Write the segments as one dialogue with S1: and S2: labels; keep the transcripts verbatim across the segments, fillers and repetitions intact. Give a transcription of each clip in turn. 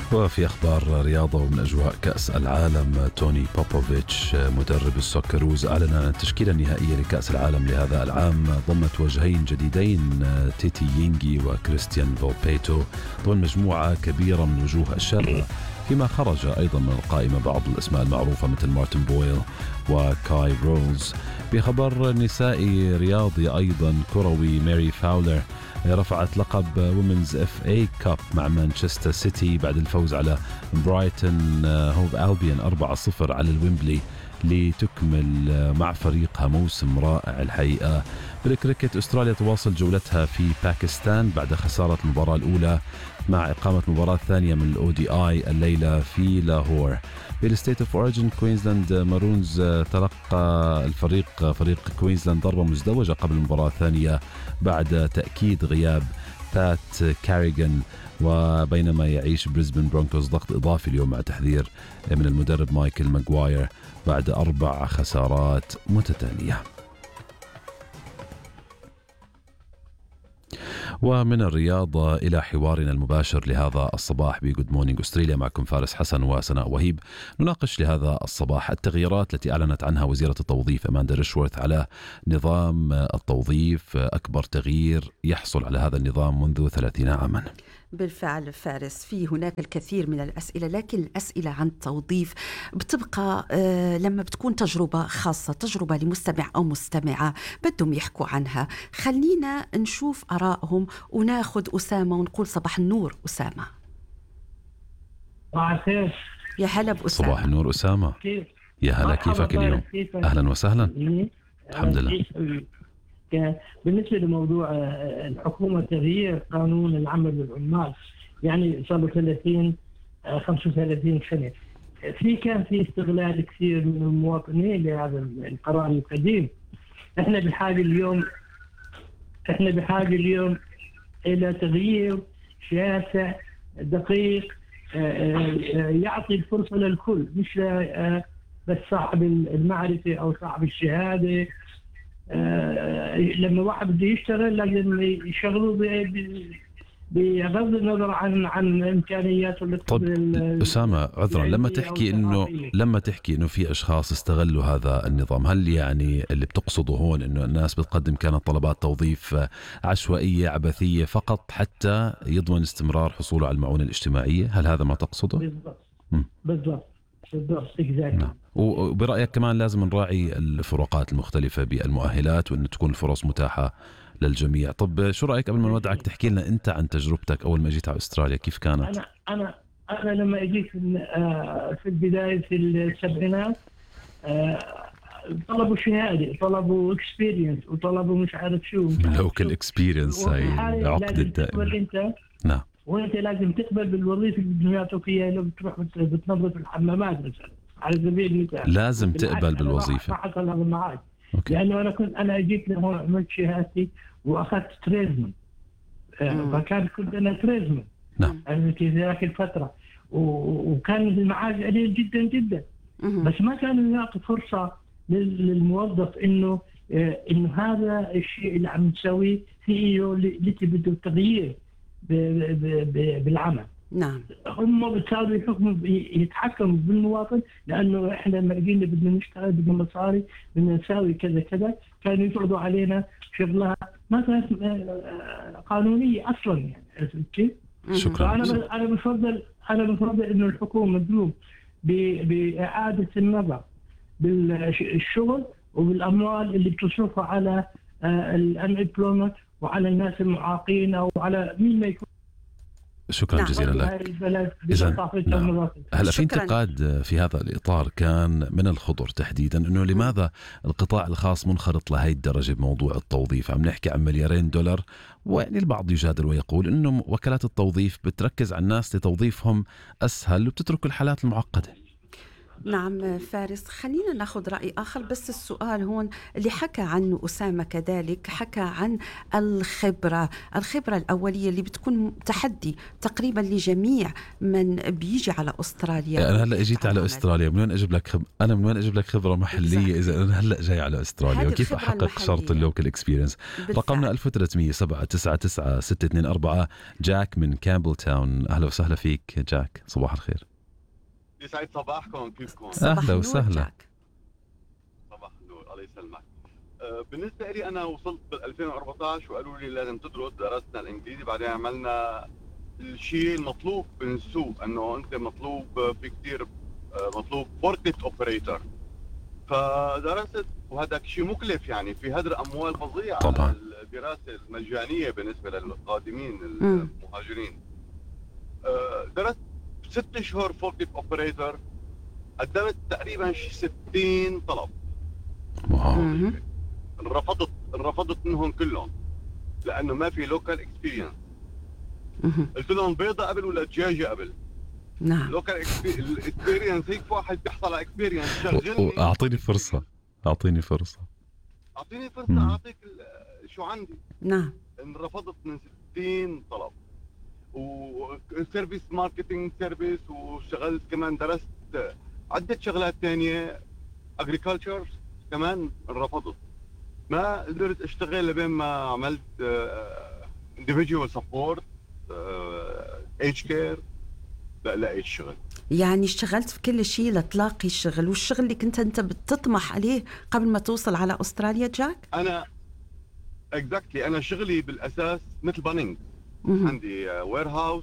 S1: وفي أخبار رياضة ومن أجواء كأس العالم، توني بوبوفيتش مدرب السوكروز أعلن عن التشكيلة النهائية لكأس العالم لهذا العام، ضمت وجهين جديدين تيتي يينغي وكريستيان فولبيتو ضمن مجموعة كبيرة من وجوه الشر، فيما خرج أيضا من القائمة بعض الأسماء المعروفة مثل مارتن بويل وكاي رولز. بخبر نسائي رياضي أيضا كروي، ماري فاولر رفعت لقب وومنز اف اي كاب مع مانشستر سيتي بعد الفوز على برايتون هوف ألبيون أربعة صفر على الويمبلي لتكمل مع فريقها موسم رائع الحقيقة. بالكريكت أستراليا تواصل جولتها في باكستان بعد خسارة المباراة الأولى مع إقامة مباراة ثانية من الأو دي آي الليلة في لاهور. بالستيت اوف اوريجن كوينزلاند مارونز تلقى الفريق فريق كوينزلاند ضربة مزدوجة قبل المباراة الثانية بعد تأكيد غياب بات كاريغان، وبينما يعيش بريسبن برونكوز ضغط إضافي اليوم مع تحذير من المدرب مايكل ماغواير بعد أربع خسارات متتالية. ومن الرياضة إلى حوارنا المباشر لهذا الصباح بجود مورنينج أستراليا، معكم فارس حسن وسناء وهيب. نناقش لهذا الصباح التغييرات التي أعلنت عنها وزيرة التوظيف أماندا ريشورث على نظام التوظيف، أكبر تغيير يحصل على هذا النظام منذ ثلاثين عاما.
S2: بالفعل فارس، في هناك الكثير من الأسئلة، لكن الأسئلة عن التوظيف بتبقى آه لما بتكون تجربة خاصة، تجربة لمستمع أو مستمعة بدهم يحكوا عنها. خلينا نشوف آرائهم وناخد أسامة ونقول صباح النور أسامة.
S3: صباح الخير.
S2: يا هلا بأسامة.
S1: صباح النور أسامة.
S3: كيف؟
S1: يا هلا، كيفك اليوم؟
S3: كيفك؟
S1: أهلا وسهلا. الحمد لله.
S3: بالنسبة لموضوع الحكومة تغيير قانون العمل والعمال، يعني صار له ثلاثين خمسة وثلاثين سنة، في كان في استغلال كثير من المواطنين لهذا القرار القديم. احنا بحاجة اليوم احنا بحاجة اليوم إلى تغيير شاسع دقيق يعطي الفرصة للكل، مش بس صاحب المعرفة أو صاحب الشهادة. آه لما واحد بده يشتغل لازم يشغله بغض النظر عن عن امكانياته اللي
S1: طب أسامة عذرا، لما تحكي انه لما تحكي انه في اشخاص استغلوا هذا النظام، هل يعني اللي بتقصده هون انه الناس بتقدم كانت طلبات توظيف عشوائية عبثية فقط حتى يضمن استمرار حصوله على المعونة الاجتماعية؟ هل هذا ما تقصده؟
S3: بالضبط بالضبط بالضبط
S1: نعم. وبرأيك كمان لازم نراعي الفروقات المختلفة بالمؤهلات وأن تكون الفرص متاحة للجميع. طب شو رأيك قبل ما نودعك تحكي لنا أنت عن تجربتك أول ما جيت على أستراليا كيف كانت؟
S3: أنا أنا أنا لما جيت في البداية في السبعينات طلبوا شهادة، طلبوا اكسبيرينس، وطلبوا مش عارف شو
S1: لوكال اكسبيرينس، هاي عقدة دائما. نعم.
S3: وانت لازم تقبل بالوظيفه اللي بدهم يعطوك اياها. لو بتروح بتنظف الحمامات مثلا على سبيل المثال
S1: لازم تقبل بالوظيفه.
S3: ما حصل هذا معي، لانه انا كنت انا جيت لهون عملت شهادتي واخذت تريزمنت، فكان كنت انا تريزمنت.
S1: نعم.
S3: في ذاك الفتره وكان المعاش قليل جدا جدا، بس ما كانوا يعطوا فرصه للموظف انه انه هذا الشيء اللي عم تسويه فيه اللي بده تغيير بالعمل.
S2: نعم.
S3: هم بالتالي يحكموا يتحكموا بالمواطن، لانه احنا لما جينا بدنا نشتغل بدنا مصاري بدنا نساوي كذا كذا، كانوا يفرضوا علينا شغلات ما كانت قانونيه اصلا، يعني عرفت كيف؟
S1: شكرا.
S3: انا انا بفضل انا بفضل انه الحكومه تقوم باعاده النظر بالشغل وبالاموال اللي بتصرفها على الانemployment وعلى الناس المعاقين او على مين ما يكون.
S1: شكرا
S2: نعم.
S1: جزيلا لك. نعم. هلا في انتقاد في هذا الإطار كان من الخضر تحديدا انه لماذا القطاع الخاص منخرط لهي الدرجة بموضوع التوظيف؟ عم نحكي عن مليارين دولار، ويعني البعض يجادل ويقول انه وكالات التوظيف بتركز على الناس لتوظيفهم اسهل وبتترك الحالات المعقدة.
S2: نعم فارس، خلينا ناخذ رأي آخر. بس السؤال هون اللي حكى عنه أسامة كذلك، حكى عن الخبرة الخبرة الأولية اللي بتكون تحدي تقريبا لجميع من بيجي على أستراليا.
S1: أنا هلأ اجيت على أستراليا، من وين أجيب لك خب... أنا من وين أجيب لك خبرة محلية إذا أنا هلأ جاي على أستراليا؟ وكيف أحقق شرط اللوكال إكسبيرينس؟ رقمنا ألف وثلاثمية سبعة تسعة تسعة ستة اثنين أربعة. جاك من كامبل تاون، أهلا وسهلا فيك جاك، صباح الخير.
S4: يسعد صباحكم، كيفكم؟
S1: أهلا وسهلا.
S4: صباح النور، الله يسلمك. أه بالنسبة لي أنا وصلت بال ألفين وأربعطعش وقالوا لي لازم تدرس، درسنا الإنجليزي، بعدين عملنا الشيء المطلوب من السوق، إنه أنت مطلوب في كتير مطلوب فوركليفت أوبريتور، فدرست وهذا شيء مكلف، يعني في هدر أموال فظيعة
S1: طبعا.
S4: الدراسة المجانية بالنسبة للقادمين المهاجرين. أه درست ست شهور فوركليفت اوبريتور، قدمت تقريبا شي ستين طلب.
S1: واو.
S4: رفضت رفضت منهم كلهم لانه ما في لوكال اكسبيرينس. قلت لهم بيضة قبل ولا دجاجة قبل؟
S2: نعم.
S4: لوكال اكسبيرينس هيك واحد بيحصل على اكسبيرينس، شغلني.
S1: اعطيني فرصة اعطيني فرصة
S4: اعطيني فرصة اعطيك شو عندي.
S2: نعم.
S4: رفضت من ستين طلب، وسيرفيس ماركتينج سيرفيس، واشتغلت كمان درست عدة شغلات تانية، اجريكلتشر كمان رفضت. ما قدرت اشتغل لبين ما عملت individual support age care، لا لقيت شغل.
S2: يعني اشتغلت في كل شيء لتلاقي الشغل، والشغل اللي كنت انت بتطمح عليه قبل ما توصل على أستراليا جاك؟
S4: انا exactly انا شغلي بالاساس مثل بانينج، عندي وير هاوس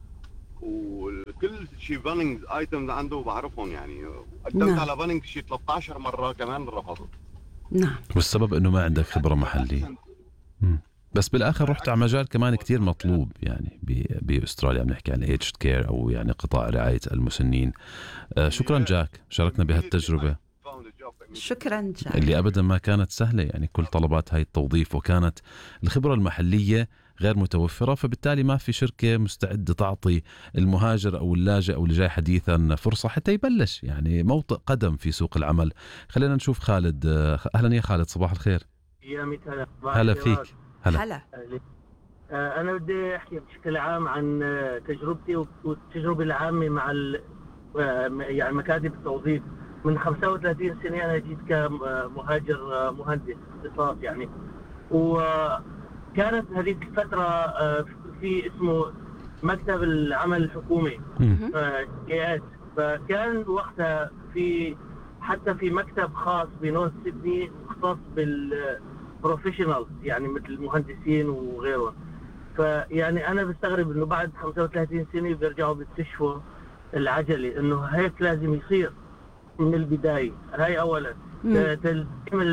S4: وكل شيء بانينج ايتمز عنده بعرفهم، يعني قدمت
S2: نعم.
S4: على بانينج شيء ثلاثة عشر مرة كمان رفضت.
S2: نعم.
S1: والسبب انه ما عندك خبرة محلية. مم. بس بالاخر رحت على مجال كمان كتير مطلوب يعني باستراليا، بنحكي عن ايج كير او يعني قطاع رعاية المسنين. آه شكرا جاك، شاركنا بهالتجربة.
S2: شكرا جاك.
S1: اللي ابدا ما كانت سهلة، يعني كل طلبات هاي التوظيف، وكانت الخبرة المحلية غير متوفرة، فبالتالي ما في شركة مستعدة تعطي المهاجر أو اللاجئ أو اللي جاي حديثا فرصة حتى يبلش يعني موطئ قدم في سوق العمل. خلينا نشوف خالد. أهلا يا خالد، صباح الخير.
S5: يا مثلا
S1: هلا فيك.
S2: هلا, هلا.
S5: أنا بدي أحكي بشكل عام عن تجربتي والتجربة العامة مع يعني مكاتب التوظيف. من خمسة وثلاثين سنة أنا جيت كمهاجر مهندس اختصاص يعني، و كانت هذه الفترة في اسمه مكتب العمل الحكومي كيات، فكان وقتها في حتى في مكتب خاص بنورث سيدني مختص بالبروفيشنال يعني مثل المهندسين وغيرهم. فيعني أنا بستغرب إنه بعد خمسة وثلاثين سنة بيرجعوا بيكتشفوا العجلة، إنه هيك لازم يصير من البداية. هاي أولا. تلزيم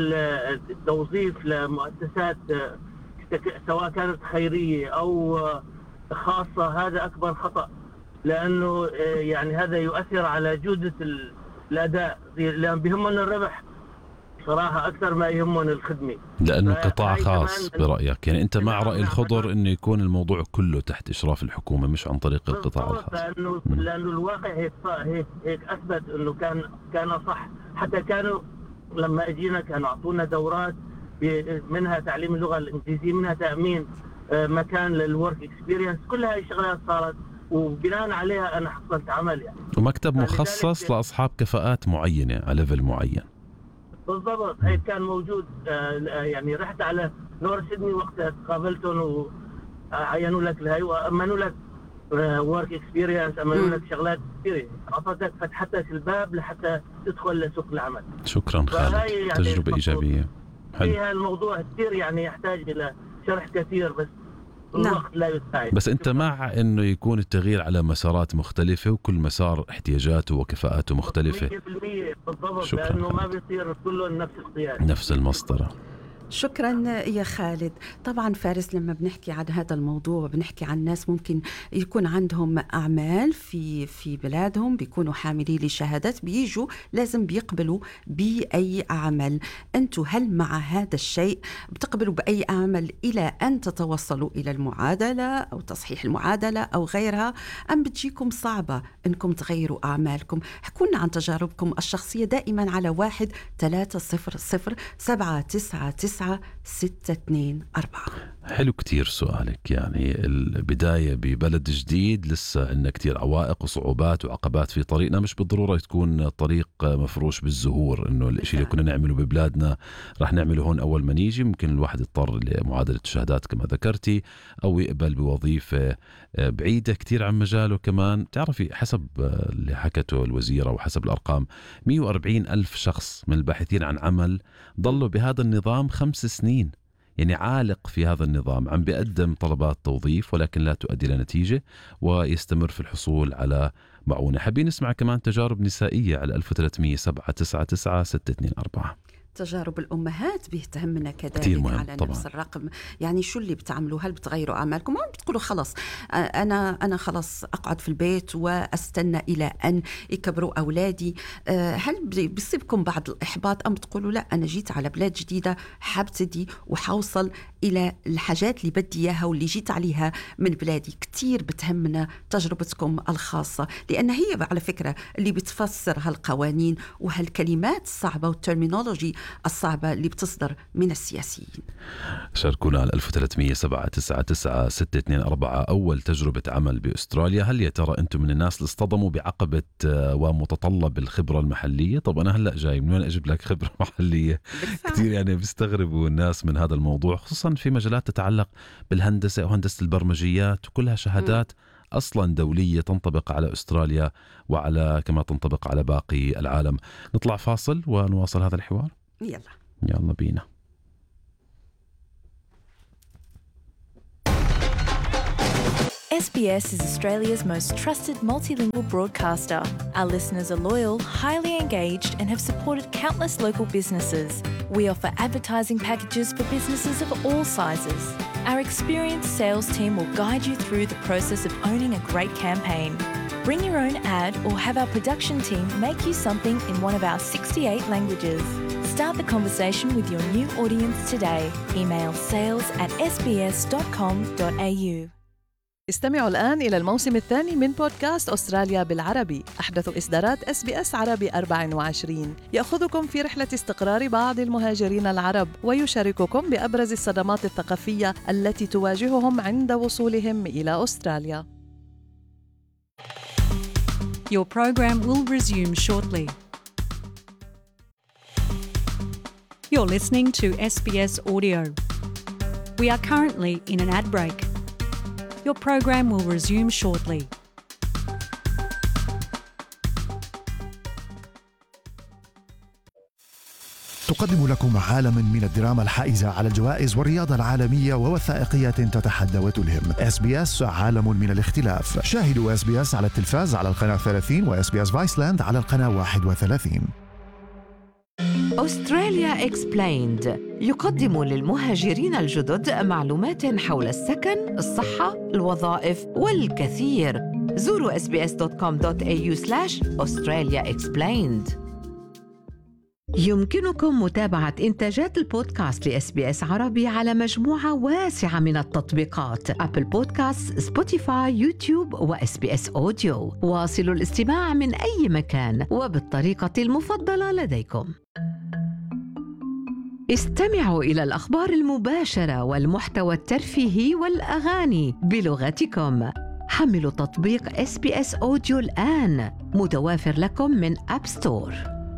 S5: التوظيف لمؤسسات سواء كانت خيرية أو خاصة هذا أكبر خطأ، لأنه يعني هذا يؤثر على جودة الأداء، لأن بيهمنا الربح صراحة أكثر ما يهمنا الخدمة،
S1: لأنه قطاع خاص برأيك. يعني أنت مع رأي الخضر إنه يكون الموضوع كله تحت إشراف الحكومة مش عن طريق القطاع الخاص.
S5: لأنه لأنه الواقع هيك هيك هيك أثبت إنه كان كان صح. حتى كانوا لما أجينا كانوا أعطونا دورات منها تعليم اللغة الإنجليزية، منها تأمين مكان للورك اكسبيرينس، كل هاي الشغلات صارت وبناء عليها أنا حصلت عمل يعني.
S1: ومكتب مخصص لأصحاب كفاءات معينة على ليفل معين.
S5: بالضبط. هاي كان موجود. يعني رحت على نور سيدني وقتها قابلتهم وعينوا لك الهاي وأمنوا لك ورك اكسبيرينس، أمنوا لك شغلات كثيرة، أعطتك فتحتك الباب لحتى تدخل لسوق العمل.
S1: شكرا خالد، يعني تجربة إيجابية.
S5: فيها الموضوع كثير يعني يحتاج إلى شرح كثير، بس الوقت لا يساعد.
S1: بس أنت مع إنه يكون التغيير على مسارات مختلفة وكل مسار احتياجاته وكفاءاته مختلفة؟
S5: مية بالمية بالضبط. لأنه ما بيصير كله نفس القيادة،
S1: نفس المسطرة.
S2: شكرا يا خالد. طبعا فارس، لما بنحكي عن هذا الموضوع بنحكي عن ناس ممكن يكون عندهم أعمال في في بلادهم، بيكونوا حاملين لشهادات، بيجوا لازم بيقبلوا بأي عمل. أنتوا هل مع هذا الشيء بتقبلوا بأي عمل إلى أن تتوصلوا إلى المعادلة أو تصحيح المعادلة أو غيرها، أم بتجيكم صعبة أنكم تغيروا أعمالكم؟ حكونا عن تجاربكم الشخصية دائما على واحد ثلاثة صفر صفر سبعة تسعة تسعة ستة اثنين أربعة.
S1: حلو كتير سؤالك. يعني البداية ببلد جديد لسه عندنا كتير عوائق وصعوبات وعقبات في طريقنا، مش بالضرورة تكون طريق مفروش بالزهور إنه الشيء اللي كنا نعمله ببلادنا رح نعمله هون أول ما نيجي. ممكن الواحد يضطر لمعادلة الشهادات كما ذكرتي، أو يقبل بوظيفة بعيدة كتير عن مجاله. كمان تعرفي حسب اللي حكته الوزيرة وحسب الأرقام مئة وأربعين ألف شخص من الباحثين عن عمل ضلوا بهذا النظام خمس سنين، يعني عالق في هذا النظام، عم بيقدم طلبات توظيف ولكن لا تؤدي لنتيجة، ويستمر في الحصول على معونة. حابين نسمع كمان تجارب نسائية على ألف وثلاثمئة سبعة تسعة تسعة ستة اثنين أربعة.
S2: تجارب الأمهات بيهتمنا كذلك على
S1: طبعاً.
S2: نفس الرقم. يعني شو اللي بتعملوا؟ هل بتغيروا أعمالكم أو بتقولوا خلاص أنا أنا خلاص أقعد في البيت وأستنى إلى أن يكبروا أولادي؟ هل بيصيبكم بعض الإحباط أم بتقولوا لا، أنا جيت على بلاد جديدة حابتدي وحوصل إلى الحاجات اللي بدي إياها واللي جيت عليها من بلادي؟ كتير بتهمنا تجربتكم الخاصة، لأن هي على فكرة اللي بتفسر هالقوانين وهالكلمات الصعبة والترمينولوجي الصعبة اللي بتصدر من السياسيين.
S1: شاركونا على ألف وثلاثمئة سبعة تسعة تسعة ستة اثنين أربعة. أول تجربة عمل بأستراليا، هل يا ترى أنتم من الناس اللي اصطدموا بعقبة ومتطلب الخبرة المحلية؟ طب أنا هلأ جاي من وين أجيب لك خبرة محلية؟ كتير يعني بيستغربوا الناس من هذا الموضوع، خصوصا في مجالات تتعلق بالهندسة وهندسة البرمجيات، وكلها شهادات م. أصلا دولية تنطبق على أستراليا وعلى كما تنطبق على باقي العالم. نطلع فاصل ونواصل هذا الحوار.
S2: يلا
S1: يلا بينا.
S6: S B S is Australia's most trusted multilingual broadcaster. Our listeners are loyal, highly engaged, and have supported countless local businesses. We offer advertising packages for businesses of all sizes. Our experienced sales team will guide you through the process of owning a great campaign. Bring your own ad or have our production team make you something in one of our sixty-eight languages. Start the conversation with your new audience today. Email sales at s b s dot com dot a u.
S7: استمعوا الآن إلى الموسم الثاني من بودكاست أستراليا بالعربي، أحدث إصدارات إس بي إس عربي أربعة وعشرين، يأخذكم في رحلة استقرار بعض المهاجرين العرب ويشارككم بأبرز الصدمات الثقافية التي تواجههم عند وصولهم إلى أستراليا.
S8: Your program will resume shortly. You're listening to S B S Audio. We are currently in an ad break. Your program will resume shortly.
S9: تقدم لكم عالم من الدراما الحائزة على الجوائز والرياضة العالمية ووثائقيات تتحدى وتلهم. إس بي إس عالم من الاختلاف. شاهدوا إس بي إس على التلفاز على القناة ثلاثين وإس بي إس فايسلاند على القناة واحد وثلاثين.
S10: أستراليا إكسبلايند يقدم للمهاجرين الجدد معلومات حول السكن، الصحة، الوظائف والكثير. زوروا اس بي اس دوت كوم دوت اي يو سلاش أستراليا إكسبلايند. يمكنكم متابعة إنتاجات البودكاست لإس بي إس عربي على مجموعة واسعة من التطبيقات: أبل بودكاست، سبوتيفاي، يوتيوب وإس بي إس أوديو. واصلوا الاستماع من أي مكان وبالطريقة المفضلة لديكم. استمعوا إلى الأخبار المباشرة والمحتوى الترفيهي والأغاني بلغتكم. حملوا تطبيق إس بي إس أوديو الآن، متوافر لكم من أب ستور.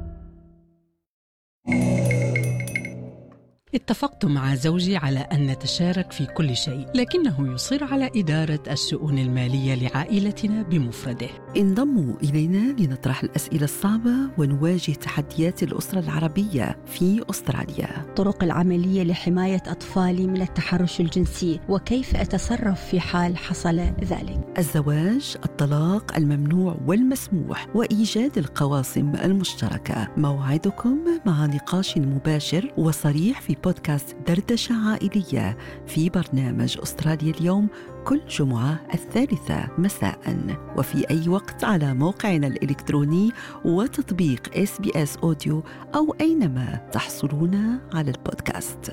S11: اتفقت مع زوجي على أن نتشارك في كل شيء، لكنه يصر على إدارة الشؤون المالية لعائلتنا بمفرده.
S2: انضموا إلينا لنطرح الأسئلة الصعبة ونواجه تحديات الأسرة العربية في أستراليا.
S12: الطرق العملية لحماية أطفالي من التحرش الجنسي وكيف أتصرف في حال حصل ذلك.
S2: الزواج، الطلاق الممنوع والمسموح، وإيجاد القواسم المشتركة. موعدكم مع نقاش مباشر وصريح في بودكاست دردشة عائلية في برنامج أستراليا اليوم كل جمعة الثالثة مساء، وفي أي وقت على موقعنا الإلكتروني وتطبيق إس بي إس أوديو أو أينما تحصلون على البودكاست.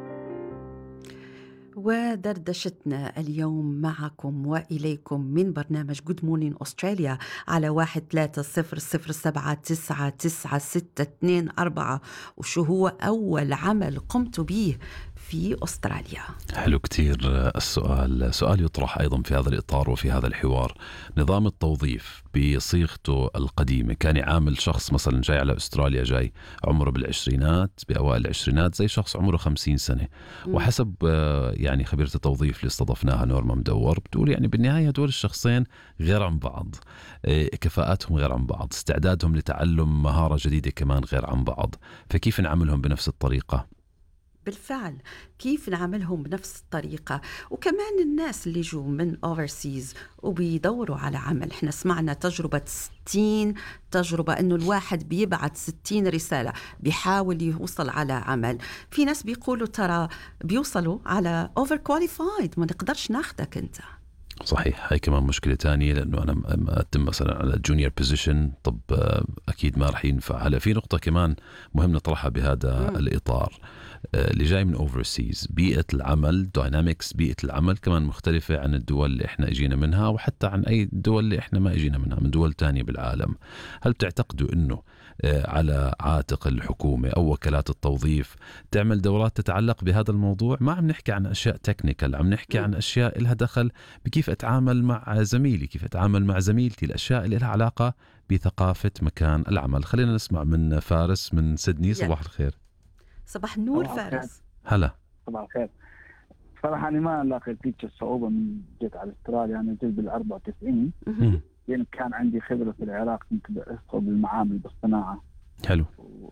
S2: ودردشتنا اليوم معكم وإليكم من برنامج Good Morning Australia على واحد ثلاثة صفر صفر سبعة تسعة تسعة ستة اثنين أربعة، وشو هو أول عمل قمت به في أستراليا؟
S1: حلو كتير السؤال. سؤال يطرح أيضا في هذا الإطار وفي هذا الحوار. نظام التوظيف بصيغته القديمة كان يعامل شخص مثلا جاي على أستراليا، جاي عمره بالعشرينات بأوائل العشرينات زي شخص عمره خمسين سنة. م. وحسب يعني خبيرة التوظيف اللي استضفناها نورما مدور بتقول يعني بالنهاية هدول الشخصين غير عن بعض، كفاءاتهم غير عن بعض، استعدادهم لتعلم مهارة جديدة كمان غير عن بعض، فكيف نعملهم بنفس الطريقة؟
S2: بالفعل كيف نعملهم بنفس الطريقة. وكمان الناس اللي جو من overseas وبيدوروا على عمل، احنا سمعنا تجربة ستين تجربة انه الواحد بيبعت ستين رسالة بيحاول يوصل على عمل. في ناس بيقولوا ترى بيوصلوا على overqualified، ما نقدرش ناخدك انت.
S1: صحيح، هاي كمان مشكلة تانية، لأنه أنا أقدم مثلا على جونيور بوزيشن، طب أكيد ما رح ينفع. هلا في نقطة كمان مهم نطرحها بهذا م. الإطار. اللي جاي من overseas بيئة العمل داينامكس، بيئة العمل كمان مختلفة عن الدول اللي إحنا إجينا منها، وحتى عن أي دول اللي إحنا ما إجينا منها، من دول تانية بالعالم. هل بتعتقدوا إنه على عاتق الحكومة أو وكالات التوظيف تعمل دورات تتعلق بهذا الموضوع؟ ما عم نحكي عن أشياء تكنيكال، عم نحكي عن أشياء لها دخل بكيف أتعامل مع زميلي، كيف أتعامل مع زميلتي، الأشياء اللي لها علاقة بثقافة مكان العمل. خلينا نسمع من فارس من سيدني. صباح الخير.
S2: صباح النور فارس.
S1: هلا.
S13: صباح الخير. صراحة أنا ما لاقيت فيك الصعوبة من جيت على أستراليا. أنا جيت بالأربعة وتسعين، يعني كان عندي خبرة في العراق، كنت أشتغل بالمعامل بالصناعة.
S1: حلو.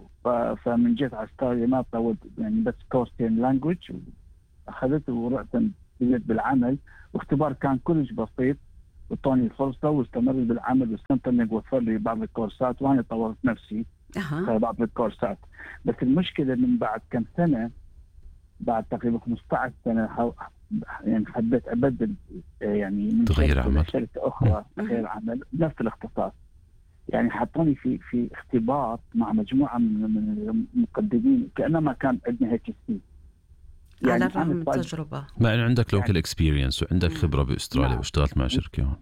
S13: فمن جيت على أستراليا ما طولت، يعني بس كورسين لانجويج أخذت ورحت بديت بالعمل، واختبار كان كلش بسيط، وطوني الفرصة واستمر بالعمل، واستمتني وفر لي بعض الكورسات، وأنا طورت نفسي في بعض الكورسات. بس المشكلة من بعد كم سنة، بعد تقريبا خمسة عشر سنة، يعني حبيت أبدل، يعني من
S1: تغيير عمل
S13: شركة أخرى غير عمل نفس الاختصاص. يعني حطوني في في اختبار مع مجموعة من المقدمين، كأنما كان عندنا هيك سي.
S2: يعني على الرغم من التجربة،
S1: مع أنه عندك لوكال اكسبيرينس وعندك خبرة بأستراليا نعم. واشتغلت مع شركة هون.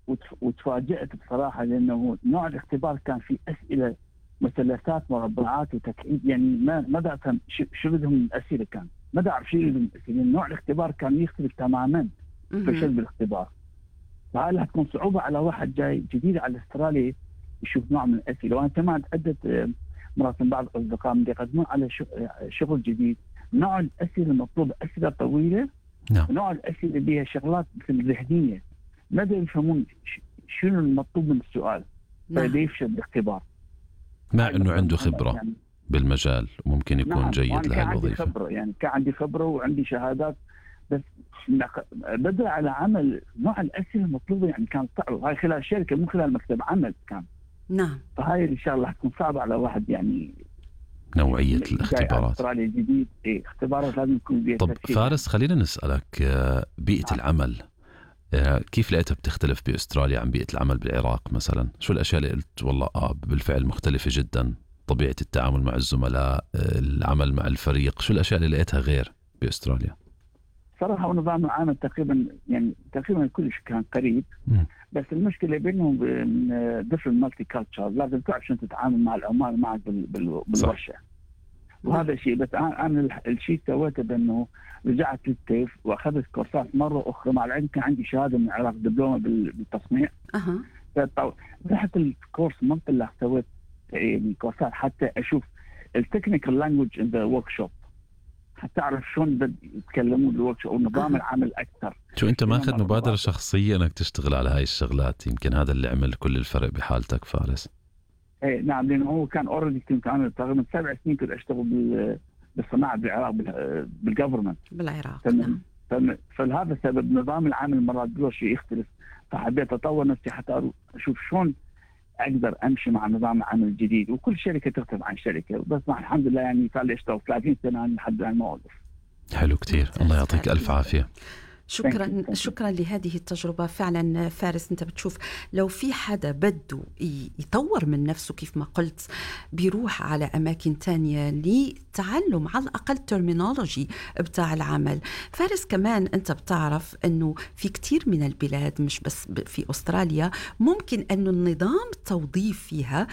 S13: وتفاجأت بصراحة، لأنه نوع الاختبار كان فيه أسئلة مثلثات مربعات وتكعيب، يعني ما ما بدي أفهم شو بدهم من الأسئلة، كان ما بدي أعرف شو بدهم من الأسئلة. نوع الاختبار كان يختلف تماما، فشل بالاختبار. فهذا هتكون صعوبة على واحد جاي جديد على أستراليا يشوف نوع من الأسئلة. وأنا كمان عدة مرات من بعض الأصدقاء من يقدمون على شغل جديد، نوع الأسئلة المطلوبة أسئلة طويلة،
S1: نعم.
S13: ونوع الأسئلة بها شغلات مثل ذهنية، ما يفهمون شنو المطلوب من السؤال، فده يفشل بالاختبار.
S1: مع انه عنده خبره يعني بالمجال وممكن يكون
S13: نعم.
S1: جيد لهذه الوظيفه.
S13: خبرة، يعني كان عندي خبره وعندي شهادات، بس بدأ على عمل نوع الاسئله المطلوبه يعني كان صعب. هاي خلال شركه مو خلال مكتب عمل كان.
S2: نعم.
S13: فهاي ان شاء الله حتكون صعبه على واحد يعني
S1: نوعيه الاختبارات.
S13: استراليا جديد، إيه اختبارات لازم يكون بيها.
S1: طب فارس، خلينا نسالك، بيئه آه. العمل كيف لقيتها بتختلف بأستراليا عن بيئة العمل بالعراق مثلا؟ شو الأشياء اللي قلت والله آه بالفعل مختلفة جدا؟ طبيعة التعامل مع الزملاء، العمل مع الفريق، شو الأشياء اللي لقيتها غير بأستراليا؟
S13: صراحة ونظام العمل تقريبا يعني تقريبا كلش كان قريب، م. بس المشكلة بينهم different multicultural، لازم تعرف شلون تتعامل مع العمال معك بالورشة. وهذا الشيء، بس أنا الشيء سويته بأنه رجعت للتيف وأخذت كورسات مرة أخرى، مع العلم كان عندي شهادة من العراق دبلومة بالتصنيع.
S2: أها.
S13: رحت الكورس ما طلع، سويت يعني كورسات حتى أشوف التكنيكال لانجويج in the workshop، حتى أعرف شلون يتكلمون بالوركشوب ونظام العمل أكثر.
S1: شو أنت ماخذ مبادرة شخصية أنك تشتغل على هاي الشغلات؟ يمكن هذا اللي عمل كل الفرق بحالتك فارس.
S13: ايه نعم، لأنه هو كان اوريدي كنت أنا تقريبا سبع سنين كنت أشتغل بالصناعة بالعراق بالجفرمنت
S2: بالعراق.
S13: نعم. فلهذا السبب نظام العمل مرات كل شيء يختلف، فحبيت أطور نفسي حتى أشوف شلون اقدر امشي مع نظام العمل الجديد. وكل شركه تختلف عن شركه، بس الحمد لله يعني صار لي اشتغل ثلاثين سنه لحد الان ما اوظف.
S1: حلو كتير، الله يعطيك الف عافيه.
S2: شكرا شكرا لهذه التجربة. فعلا فارس، انت بتشوف لو في حدا بده يطور من نفسه كيف ما قلت بيروح على أماكن تانية لتعلم على الأقل ترمينولوجي بتاع العمل. فارس كمان انت بتعرف انه في كتير من البلاد مش بس في أستراليا ممكن انه النظام التوظيف فيها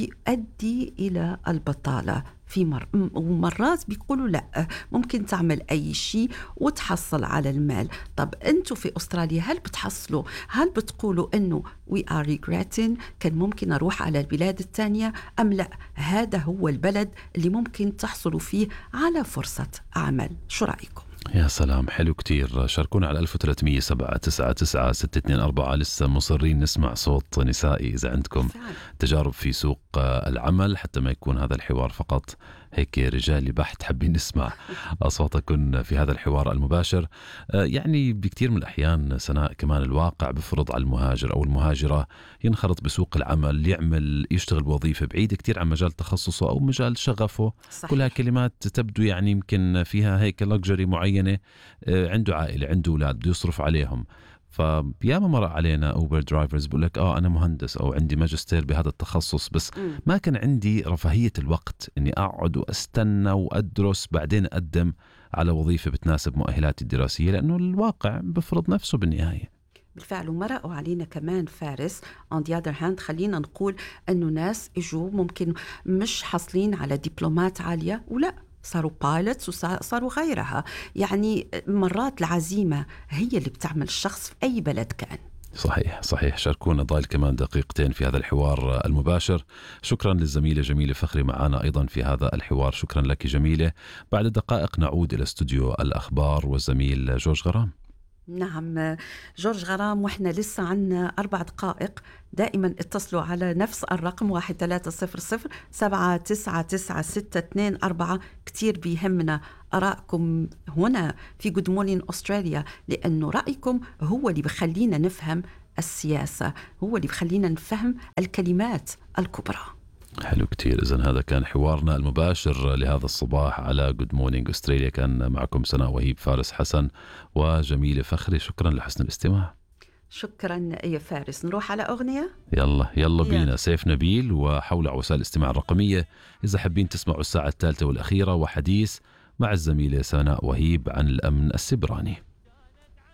S2: بيؤدي إلى البطالة في مر... ومرات بيقولوا لا ممكن تعمل أي شيء وتحصل على المال. طب أنتوا في أستراليا هل بتحصلوا، هل بتقولوا أنه we are regretting كان ممكن أروح على البلاد الثانية، أم لا هذا هو البلد اللي ممكن تحصلوا فيه على فرصة عمل؟ شو رأيكم؟
S1: يا سلام، حلو كتير. شاركونا على ألف وثلاثمية سبعة تسعة تسعة ستة اثنين أربعة. لسه مصرين نسمع صوت نسائي إذا عندكم تجارب في سوق العمل، حتى ما يكون هذا الحوار فقط هيك رجالي بحت، حابين نسمع أصواتكم في هذا الحوار المباشر. يعني بكتير من الأحيان سناء كمان الواقع بفرض على المهاجر أو المهاجرة ينخرط بسوق العمل، يعمل يشتغل بوظيفة بعيدة كتير عن مجال تخصصه أو مجال شغفه. صحيح. كلها كلمات تبدو يعني يمكن فيها هيك لكجري معينة. عنده عائلة، عنده أولاد، بده يصرف عليهم. فياما مرة علينا أوبر درايفرز بقول لك آه أنا مهندس أو عندي ماجستير بهذا التخصص، بس ما كان عندي رفاهية الوقت إني أقعد وأستنى وأدرس بعدين أقدم على وظيفة بتناسب مؤهلاتي الدراسية، لأنه الواقع بفرض نفسه بالنهاية.
S2: بالفعل. ومرقوا علينا كمان فارس on the other hand، خلينا نقول أنه ناس إجوا ممكن مش حاصلين على دبلومات عالية ولا صاروا بايلوتس وصاروا غيرها. يعني مرات العزيمة هي اللي بتعمل الشخص في أي بلد كان.
S1: صحيح صحيح. شاركونا ضايل كمان دقيقتين في هذا الحوار المباشر. شكرا للزميلة جميلة فخري معنا أيضا في هذا الحوار. شكرا لك جميلة. بعد دقائق نعود إلى استوديو الأخبار والزميل جورج غرام.
S2: نعم جورج غرام، وإحنا لسه عنا أربع دقائق. دائما اتصلوا على نفس الرقم واحد ثلاثة صفر صفر سبعة تسعة تسعة ستة اثنين أربعة. كتير بيهمنا أراءكم هنا في Good Morning Australia، لأنه رأيكم هو اللي بخلينا نفهم السياسة، هو اللي بخلينا نفهم الكلمات الكبرى.
S1: حلو كتير. إذن هذا كان حوارنا المباشر لهذا الصباح على Good Morning Australia. كان معكم سناء وهيب، فارس حسن وجميلة فخري. شكرا لحسن الاستماع.
S2: شكرا يا فارس. نروح على أغنية.
S1: يلا يلا بينا. سيف نبيل وحول وسائل الاستماع الرقمية إذا حابين تسمعوا الساعة الثالثة والأخيرة، وحديث مع الزميلة سناء وهيب عن الأمن السبراني.